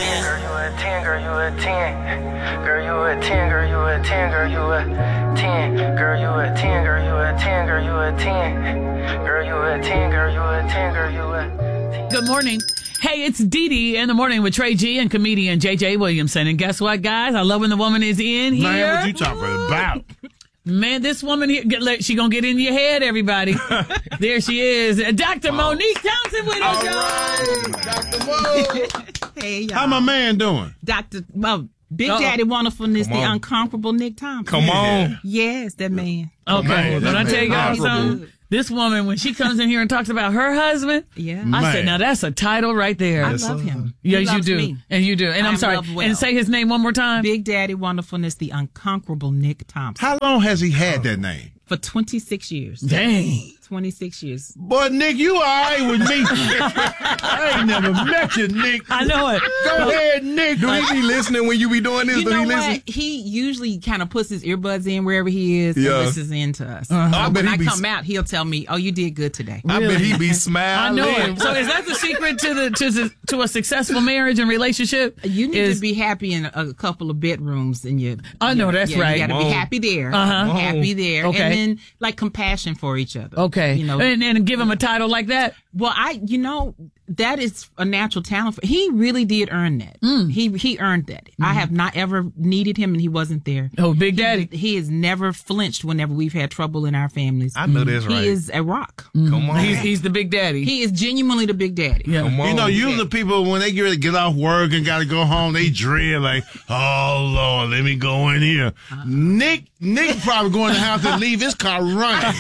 Girl, you a 10, girl, you a 10. Girl, you a 10, girl, you a 10, girl, you a 10. Girl, you a 10, girl, you a 10, girl, you a 10. Girl, you a 10, girl, you a 10, girl, you a 10. Good morning. Hey, it's Dee Dee in the morning with Trey G and comedian JJ Williamson. And guess what, guys? I love when the woman is in here. Man, what you talking about? Man, this woman here, she gonna get in your head, everybody. There she is. Dr. Monique Thompson with us, y'all. Right. Dr. Mo. Hey, y'all. How my man doing? Big Daddy Wonderfulness, the unconquerable Nick Thompson. Come on. Yes, that man. Okay, Man, when I that tell you guys man. something, this woman, when she comes in here and talks about her husband, Yeah. I said, Man. now that's a title right there. I love him. Yes, He you loves do. me. And you do. And I'm I'm sorry. loved well. And say his name one more time. Big Daddy Wonderfulness, the unconquerable Nick Thompson. How long has he had that name? For 26 years. Dang. 26 years. Boy, Nick, you all right with me. I ain't never met you, Nick. I know it. Go ahead, Nick. Do he be listening when you be doing this? You Do know he listen? what? He usually kind of puts his earbuds in wherever he is Yeah. and listens in to us. I So bet when he I be come out, he'll tell me, "Oh, you did good today." I bet he be I smiling. know it. So is that the secret to a successful marriage and relationship? You need is, to be happy in a couple of bedrooms in your. I know, that's right. You got to be Whoa. happy there. Uh-huh. Happy there. Okay. And then like compassion for each other. Okay. You know. And give him a title like that. Well, that is a natural talent. He really did earn that. He earned that. I have not ever needed him, and he wasn't there. Oh, Big Daddy. He has never flinched whenever we've had trouble in our families. I know that's right. He is a rock. Come on. He's the Big Daddy. He is genuinely the Big Daddy. Yeah. Come on. You know, usually people, when they get ready to get off work and got to go home, they dread like, oh, Lord, let me go in here. Nick probably go in the house and leave his car running.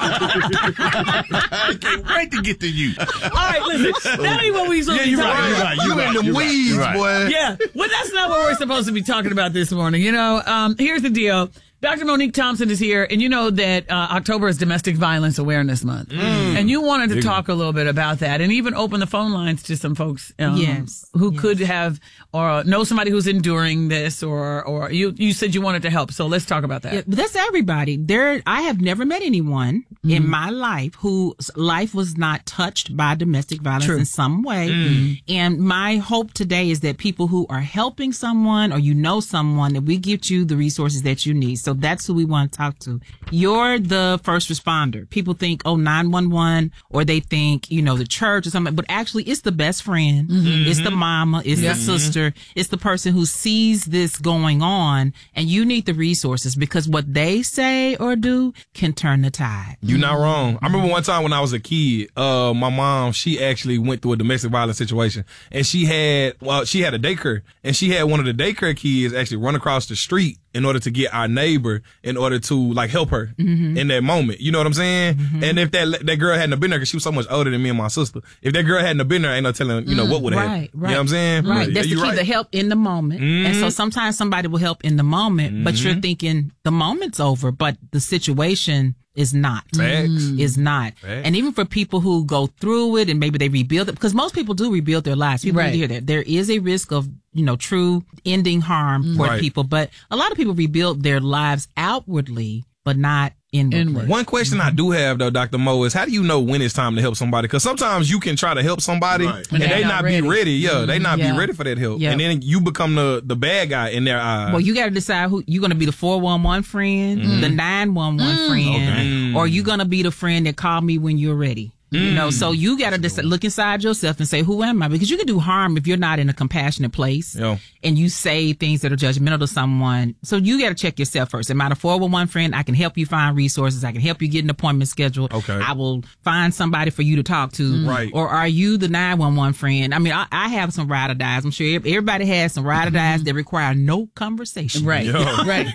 I can't wait to get to you. All right, listen. That ain't what we supposed to be you're talking right, about. you're right. You in them weeds, You're right. boy. Yeah, well, that's not what we're supposed to be talking about this morning. You know, here's the deal. Dr. Monique Thompson is here, and you know that October is Domestic Violence Awareness Month. And you wanted to talk a little bit about that and even open the phone lines to some folks who could have or know somebody who's enduring this or you said you wanted to help. So let's talk about that. Yeah, but that's everybody. I have never met anyone in my life whose life was not touched by domestic violence in some way. And my hope today is that people who are helping someone or you know someone, that we get you the resources that you need. So that's who we want to talk to. You're the first responder. People think, 911, or they think, the church or something, but actually it's the best friend. It's the mama. It's the sister. It's the person who sees this going on, and you need the resources because what they say or do can turn the tide. You're not wrong. I remember one time when I was a kid, my mom, she actually went through a domestic violence situation, and she had a daycare, and she had one of the daycare kids actually run across the street in order to get our neighbor in order to help her in that moment. You know what I'm saying? And if that girl hadn't have been there, because she was so much older than me and my sister, if that girl hadn't have been there, ain't no telling, what would have happened. You know what I'm saying? Right. But, That's the key, the help in the moment. And so sometimes somebody will help in the moment, but you're thinking the moment's over, but the situation is not. Facts. Is not. Facts. And even for people who go through it and maybe they rebuild it, because most people do rebuild their lives. People need to hear that. There is a risk of, true ending harm for people, but a lot of people rebuild their lives outwardly, but not inwardly. One question I do have though, Dr. Mo, is how do you know when it's time to help somebody? Because sometimes you can try to help somebody and they not be ready. Yeah, they not be ready for that help. Yeah. And then you become the bad guy in their eyes. Well, you got to decide who you're going to be, the 411 friend, the 911 friend, or you going to be the friend that called me when you're ready. So you got to look inside yourself and say, who am I? Because you can do harm if you're not in a compassionate place and you say things that are judgmental to someone. So you got to check yourself first. Am I the 411 friend? I can help you find resources. I can help you get an appointment scheduled. Okay. I will find somebody for you to talk to. Right. Or are you the 911 friend? I mean, I have some ride or dies. I'm sure everybody has some ride or dies that require no conversation. Right. Right.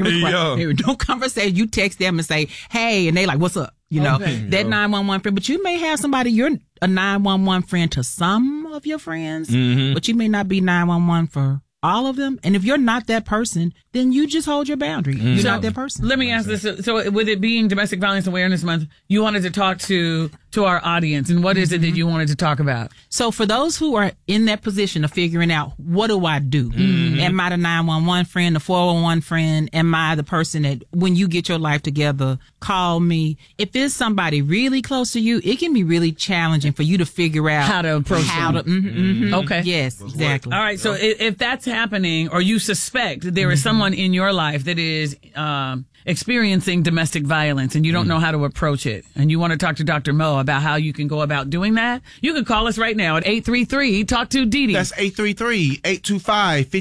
No conversation. You text them and say, hey, and they like, what's up? That 911 friend, but you may have somebody, you're a 911 friend to some of your friends, but you may not be 911 for all of them. And if you're not that person, then you just hold your boundary. You're not that person. Let me ask this. So with it being Domestic Violence Awareness Month, you wanted to talk to to our audience, and what is it that you wanted to talk about? So for those who are in that position of figuring out, what do I do? Am I the 911 friend, the 411 friend? Am I the person that when you get your life together, call me? If it's somebody really close to you, it can be really challenging for you to figure out How to approach them. Okay. Yes, exactly. All right. So if that's happening, or you suspect that there is someone in your life that is experiencing domestic violence and you don't know how to approach it, and you want to talk to Dr. Mo about how you can go about doing that, you can call us right now at 833 Talk to Dee Dee. That's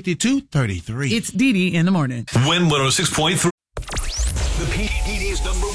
833-825-5233. It's Dee Dee in the morning. Win 106.3. The PDD's number